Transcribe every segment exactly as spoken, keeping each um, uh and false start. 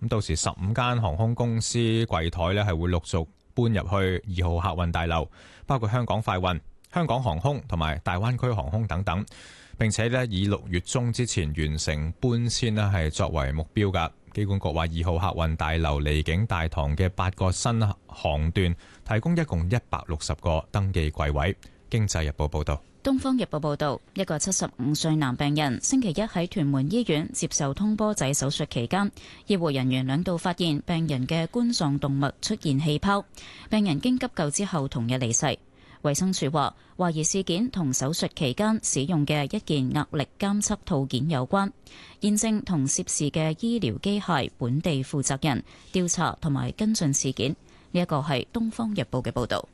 咁到時十五間航空公司櫃台咧係會陸續搬入去二號客運大樓，包括香港快運、香港航空同埋大灣區航空等等。並且咧以六月中之前完成搬遷咧係作為目標㗎。機管局話二號客運大樓離境大堂嘅八個新航段提供一共一百六十個登記櫃位。經濟日報報道。 東方日報報道，一個七十五歲男病人星期一喺屯門醫院接受通波仔手術期間，醫護人員兩度發現病人嘅冠狀動脈出現氣泡，病人經急救之後同日離世。衛生署話，懷疑事件同手術期間使用嘅一件壓力監測套件有關，現正同涉事嘅醫療機械本地負責人調查同埋跟進事件。呢一個係東方日報嘅報道。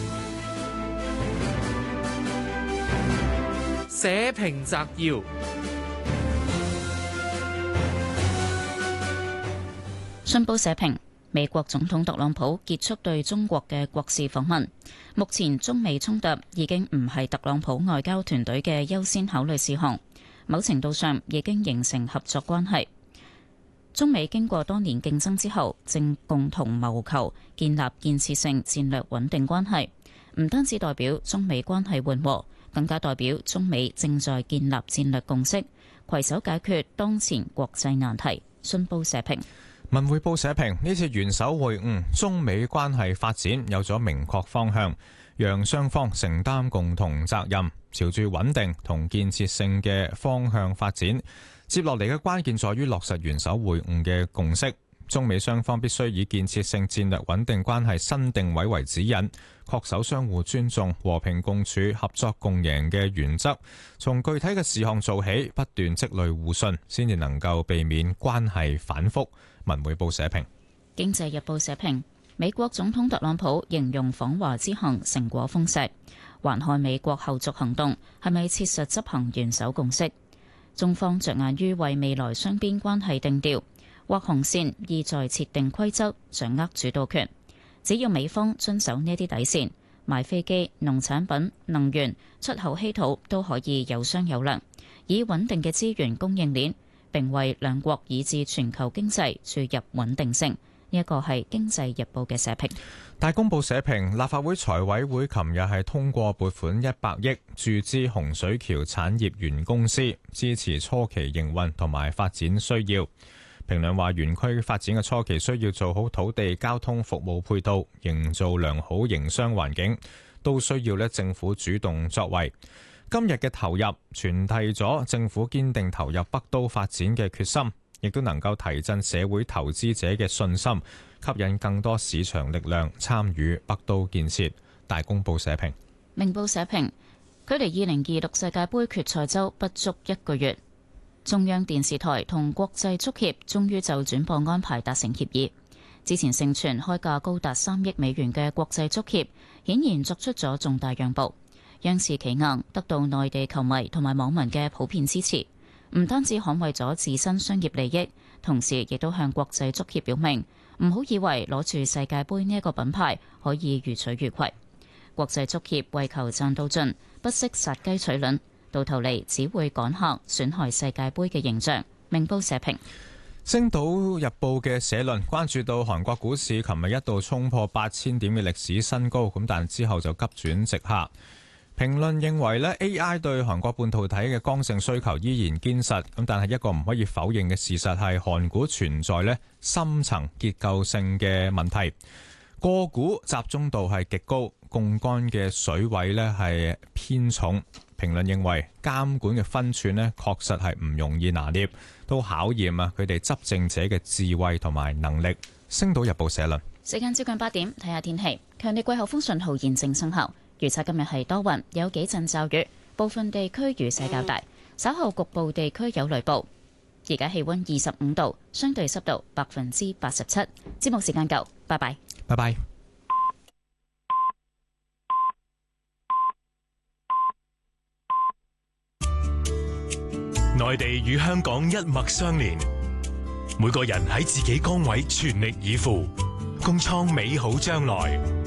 社評摘要。 信報社評，美國總統特朗普結束對中國嘅國事訪問。目前中美衝突已經唔係特朗普外交團隊嘅優先考慮事項，某程度上已經形成合作關係。中美經過多年競爭之後，正共同謀求建立建設性戰略穩定關係，唔單止代表中美關係緩和，更加代表中美正在建立戰略共識，攜手解決當前國際難題。信報社評。 文匯報社評，呢次元首會晤，中美關係發展有咗明確方向，讓雙方承擔共同責任，朝住穩定同建設性嘅方向發展。接落嚟嘅關鍵在於落實元首會晤嘅共識，中美雙方必須以建設性戰略穩定關係新定位為指引，恪守相互尊重、和平共處、合作共贏嘅原則，從具體嘅事項做起，不斷積累互信，先至能夠避免關係反覆。文匯報社評。 經濟日報社評，美國總統特朗普形容訪華之行成果豐碩，還看美國後續行動係咪切實執行元首共識。中方着眼於為未來雙邊關係定調，劃紅線，意在設定規則，掌握主導權。只要美方遵守呢啲底線，賣飛機、農產品、能源、出口稀土都可以有商有量，以穩定嘅資源供應鏈，並為兩國以至全球經濟注入穩定性。呢一個係《經濟日報》嘅社評。 大公報社評，立法會財委會琴日係通過撥款一百億注資洪水橋產業園公司，支持初期營運同埋發展需要。評論話，園區發展嘅初期需要做好土地、交通服務配套，營造良好營商環境，都需要咧政府主動作為。今日嘅投入傳遞咗政府堅定投入北都發展嘅決心，亦都能夠提振社會投資者嘅信心，吸引更多市場力量參與北都建設。大公報社評。 明報社評，距離二零二六世界盃決賽周不足一個月，中央電視台同國際足協終於就轉播安排達成協議。之前盛傳開價高達三億美元嘅國際足協，顯然作出咗重大讓步。央視企硬，得到內地球迷同埋網民嘅普遍支持，唔單止捍衛咗自身商業利益，同時亦都向國際足協表明，唔好以為攞住世界盃呢一個品牌可以予取予攜。國際足協為求賺到盡，不惜殺雞取卵，到頭嚟只會趕客，損害世界盃嘅形象。明報社評。 星島日報嘅社論關注到韓國股市琴日一度衝破八千點嘅歷史新高，咁但之後就急轉直下。評論認為咧 A I 對韓國半導體嘅剛性需求依然堅實，咁但係一個唔可以否認嘅事實係韓股存在咧深層結構性嘅問題，個股集中度係極高，槓桿嘅水位咧係偏重。評論認為監管嘅分寸咧確實係唔容易拿捏，都考驗啊佢哋執政者嘅智慧同埋能力。星島日報社論。 時間接近八點，睇下天氣。強烈季候風信號現正生效。預測今日係多雲，有幾陣驟雨，部分地區雨勢較大，稍後局部地區有雷暴。而家氣溫二十五度，相對濕度百分之八十七。節目時間夠，拜拜。 拜拜。 內地與香港一脈相連，每個人喺自己崗位全力以赴，共創美好將來。